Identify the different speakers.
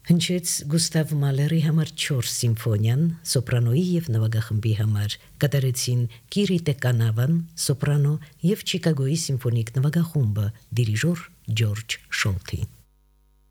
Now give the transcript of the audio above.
Speaker 1: Հնչեց Գուստավ Մալերի համար 4 սիմֆոնիան, սոպրանոյի եւ նվագախմբի համար, կատարեցին Կիրի Տեկանավան, սոպրանո եւ Չիկագոյի սիմֆոնիկ նվագախումբը, դիրիժոր Ջորջ Շոլթի։